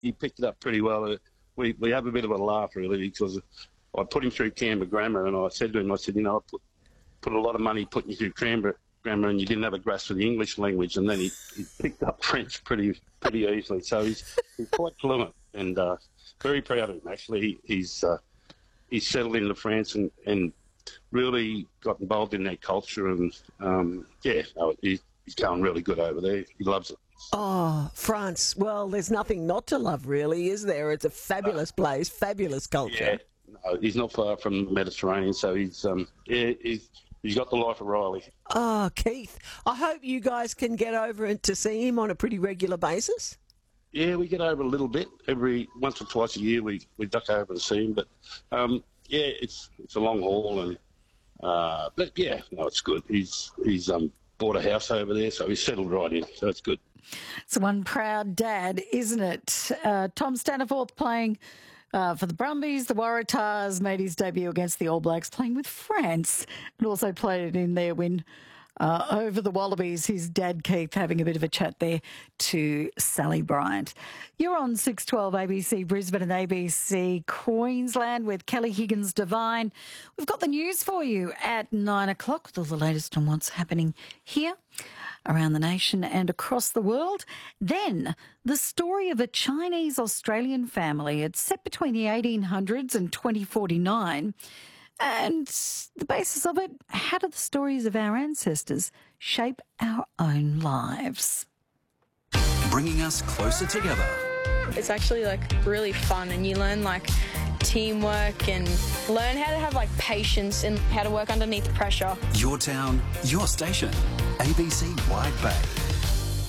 he picked it up pretty well. We have a bit of a laugh, really, because I put him through Canberra Grammar, and I said to him, I said, I put a lot of money putting you through Canberra Grammar, and you didn't have a grasp of the English language. And then he picked up French pretty easily. So he's quite fluent, and very proud of him, actually. He's settled into France and really got involved in that culture, and he's going really good over there. He loves it. Oh, France. Well, there's nothing not to love, really, is there? It's a fabulous place, fabulous culture. Yeah, no, he's not far from the Mediterranean, so he's got the life of Riley. Oh, Keith, I hope you guys can get over and to see him on a pretty regular basis. Yeah, we get over a little bit. Every once or twice a year we duck over to see him, but it's a long haul, and but yeah, no, it's good. He's bought a house over there, so he's settled right in, so it's good. It's one proud dad, isn't it? Tom Staniforth playing for the Brumbies. The Waratahs made his debut against the All Blacks, playing with France, and also played in their win over the Wallabies. His dad, Keith, having a bit of a chat there to Sally Bryant. You're on 612 ABC Brisbane and ABC Queensland with Kelly Higgins Devine. We've got the news for you at 9 o'clock with all the latest on what's happening here, around the nation and across the world. Then the story of a Chinese-Australian family. It's set between the 1800s and 2049. And the basis of it, how do the stories of our ancestors shape our own lives? Bringing us closer together. It's actually really fun, and you learn teamwork and learn how to have patience and how to work underneath pressure. Your town, your station. ABC Wide Bay.